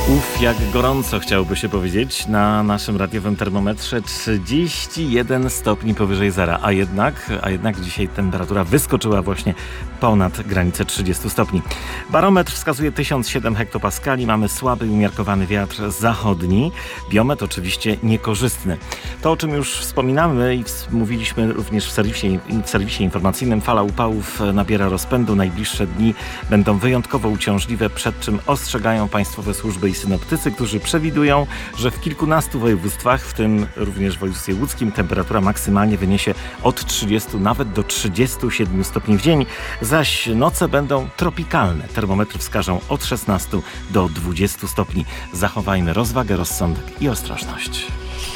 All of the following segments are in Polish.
Uf, jak gorąco chciałoby się powiedzieć na naszym radiowym termometrze. 31 stopni powyżej zera, a jednak dzisiaj temperatura wyskoczyła właśnie ponad granicę 30 stopni. Barometr wskazuje 1007 hektopaskali, mamy słaby umiarkowany wiatr zachodni, biometr oczywiście niekorzystny. To, o czym już wspominamy i mówiliśmy również w serwisie informacyjnym, fala upałów nabiera rozpędu. Najbliższe dni będą wyjątkowo uciążliwe, przed czym ostrzegają państwowe służby i synoptycy, którzy przewidują, że w kilkunastu województwach, w tym również w województwie łódzkim, temperatura maksymalnie wyniesie od 30 nawet do 37 stopni w dzień, zaś noce będą tropikalne. Termometry wskażą od 16 do 20 stopni. Zachowajmy rozwagę, rozsądek i ostrożność.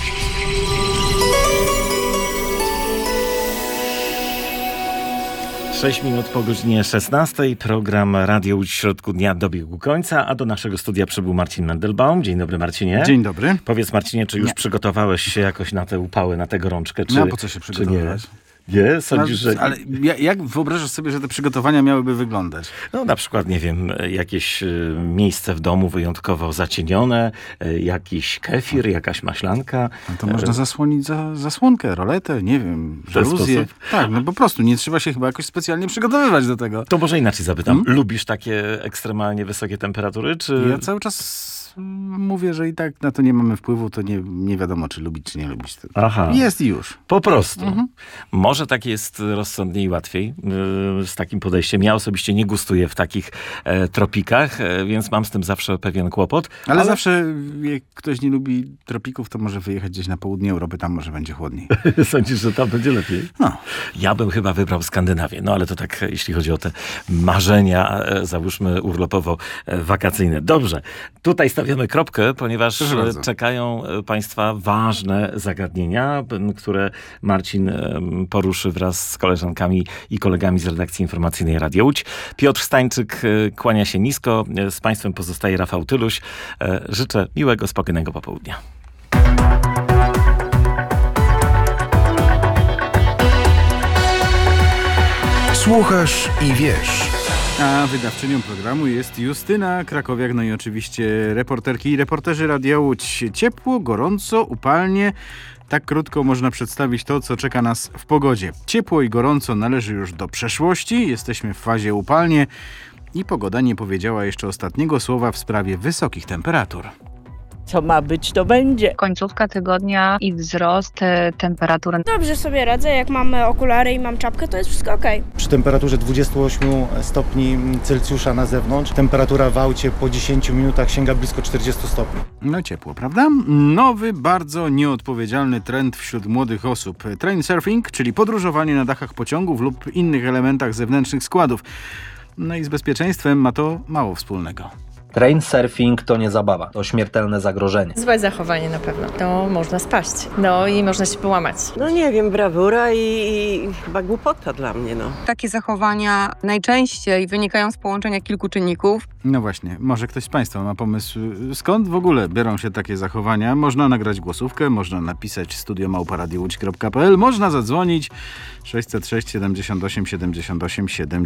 Sześć minut po godzinie 16. Program Radio Łódź w środku dnia dobiegł końca, a do naszego studia przybył Marcin Mendelbaum. Dzień dobry, Marcinie. Dzień dobry. Powiedz, Marcinie, czy już przygotowałeś się jakoś na te upały, na tę gorączkę? Czy, po co się przygotowywać? Nie? Sądzisz, że... Ale jak wyobrażasz sobie, że te przygotowania miałyby wyglądać? No na przykład, nie wiem, jakieś miejsce w domu wyjątkowo zacienione, jakiś kefir, jakaś maślanka. No to można zasłonić zasłonkę, roletę, nie wiem, żaluzję. Tak, no po prostu nie trzeba się chyba jakoś specjalnie przygotowywać do tego. To może inaczej zapytam. Lubisz takie ekstremalnie wysokie temperatury, czy... Ja cały czas mówię, że i tak na to nie mamy wpływu, to nie wiadomo, czy lubić, czy nie lubić. Aha. Jest i już. Po prostu. Może tak jest rozsądniej i łatwiej z takim podejściem. Ja osobiście nie gustuję w takich tropikach, więc mam z tym zawsze pewien kłopot. Ale zawsze, jak ktoś nie lubi tropików, to może wyjechać gdzieś na południe Europy, tam może będzie chłodniej. Sądzisz, że tam będzie lepiej? No. Ja bym chyba wybrał Skandynawię. No ale to tak, jeśli chodzi o te marzenia, załóżmy urlopowo-wakacyjne. Dobrze. Tutaj stawiamy kropkę, ponieważ czekają Państwa ważne zagadnienia, które Marcin poruszy wraz z koleżankami i kolegami z redakcji informacyjnej Radio Łódź. Piotr Stańczyk kłania się nisko. Z Państwem pozostaje Rafał Tyluś. Życzę miłego, spokojnego popołudnia. Słuchasz i wiesz. A wydawczynią programu jest Justyna Krakowiak, no i oczywiście reporterki i reporterzy Radia Łódź. Ciepło, gorąco, upalnie. Tak krótko można przedstawić to, co czeka nas w pogodzie. Ciepło i gorąco należy już do przeszłości. Jesteśmy w fazie upalnie i pogoda nie powiedziała jeszcze ostatniego słowa w sprawie wysokich temperatur. Co ma być, to będzie. Końcówka tygodnia i wzrost temperatury. Dobrze sobie radzę, jak mam okulary i mam czapkę, to jest wszystko okej. Przy temperaturze 28 stopni Celsjusza na zewnątrz, temperatura w aucie po 10 minutach sięga blisko 40 stopni. No ciepło, prawda? Nowy, bardzo nieodpowiedzialny trend wśród młodych osób. Train surfing, czyli podróżowanie na dachach pociągów lub innych elementach zewnętrznych składów. No i z bezpieczeństwem ma to mało wspólnego. Train surfing to nie zabawa, to śmiertelne zagrożenie. Złe zachowanie na pewno. To można spaść. No i można się połamać. No nie wiem, brawura i chyba głupota dla mnie, no. Takie zachowania najczęściej wynikają z połączenia kilku czynników. No właśnie, może ktoś z Państwa ma pomysł, skąd w ogóle biorą się takie zachowania? Można nagrać głosówkę, można napisać studio@radiowodź.pl, można zadzwonić 606 78 78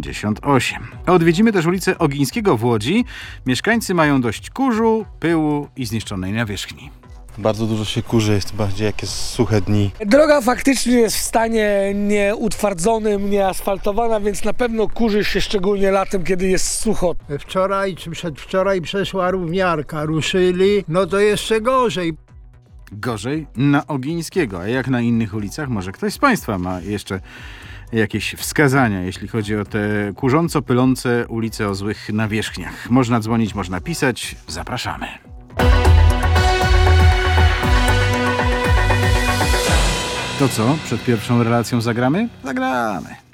78. Odwiedzimy też ulicę Ogińskiego w Łodzi. Mieszkańcy mają dość kurzu, pyłu i zniszczonej nawierzchni. Bardzo dużo się kurzy, jest bardziej jak jest suche dni. Droga faktycznie jest w stanie nieutwardzonym, nieasfaltowana, więc na pewno kurzy się szczególnie latem, kiedy jest sucho. Wczoraj czy przedwczoraj przeszła równiarka, ruszyli, no to jeszcze gorzej. Gorzej na Ogińskiego, a jak na innych ulicach? Może ktoś z Państwa ma jeszcze jakieś wskazania, jeśli chodzi o te kurząco pylące ulice o złych nawierzchniach. Można dzwonić, można pisać. Zapraszamy. To co? Przed pierwszą relacją zagramy? Zagramy.